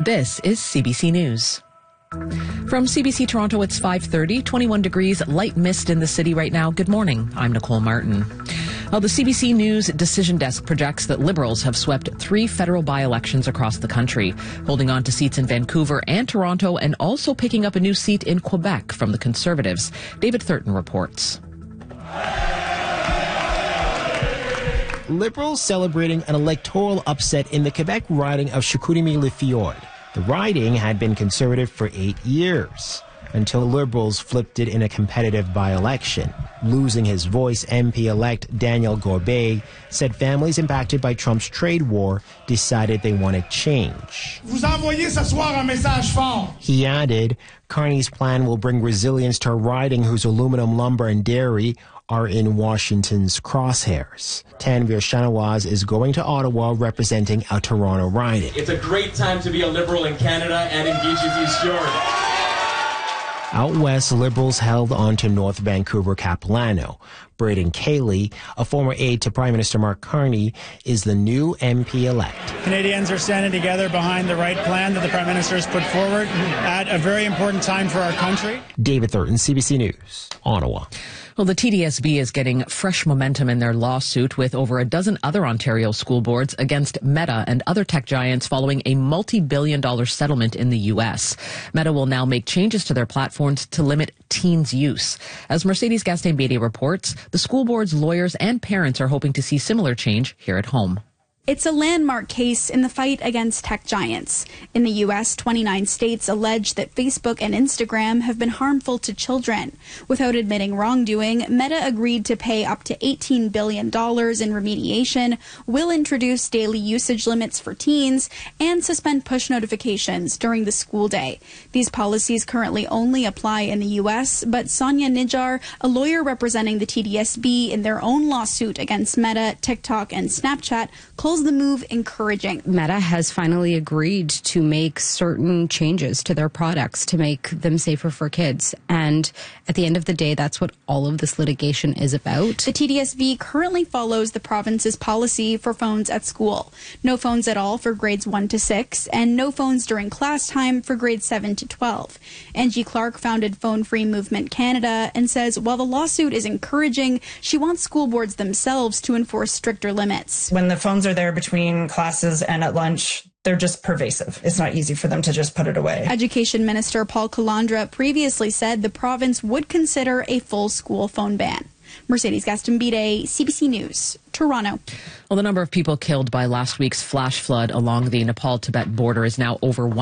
This is CBC News. From CBC Toronto, it's 5:30, 21 degrees, light mist in the city right now. Good morning. I'm Nicole Martin. Well, the CBC News Decision Desk projects that Liberals have swept 3 federal by-elections across the country, holding on to seats in Vancouver and Toronto and also picking up a new seat in Quebec from the Conservatives. David Thurton reports. Liberals celebrating an electoral upset in the Quebec riding of Chicoutimi-Le-Fjord. The riding had been Conservative for 8 years, until Liberals flipped it in a competitive by-election. Losing his voice, MP-elect Daniel Gorbet said families impacted by Trump's trade war decided they wanted change. Vous envoyez ce soir un message fort. He added, Carney's plan will bring resilience to a riding whose aluminum, lumber, and dairy are in Washington's crosshairs. Tanvir Shanawaz is going to Ottawa representing a Toronto riding. It's a great time to be a Liberal in Canada and in Beaches East York. Out west, Liberals held on to North Vancouver Capilano. Braden Cayley, a former aide to Prime Minister Mark Carney, is the new MP-elect. Canadians are standing together behind the right plan that the Prime Minister has put forward at a very important time for our country. David Thurton, CBC News, Ottawa. Well, the TDSB is getting fresh momentum in their lawsuit with over a dozen other Ontario school boards against Meta and other tech giants following a multi-billion-dollar settlement in the U.S. Meta will now make changes to their platforms to limit teens' use. As Mercedes Gaston-Bédé reports, the school board's lawyers and parents are hoping to see similar change here at home. It's a landmark case in the fight against tech giants. In the U.S., 29 states allege that Facebook and Instagram have been harmful to children. Without admitting wrongdoing, Meta agreed to pay up to $18 billion in remediation, will introduce daily usage limits for teens, and suspend push notifications during the school day. These policies currently only apply in the U.S., but Sonia Nijjar, a lawyer representing the TDSB in their own lawsuit against Meta, TikTok, and Snapchat, calls the move encouraging. Meta has finally agreed to make certain changes to their products to make them safer for kids. And at the end of the day, that's what all of this litigation is about. The TDSB currently follows the province's policy for phones at school. No phones at all for grades 1 to 6, and no phones during class time for grades 7 to 12. Angie Clark founded Phone Free Movement Canada and says while the lawsuit is encouraging, she wants school boards themselves to enforce stricter limits. When the phones are there between classes and at lunch, they're just pervasive. It's not easy for them to just put it away. Education Minister Paul Calandra previously said the province would consider a full school phone ban. Mercedes Gaston-Bédé, CBC News, Toronto. Well, the number of people killed by last week's flash flood along the Nepal-Tibet border is now over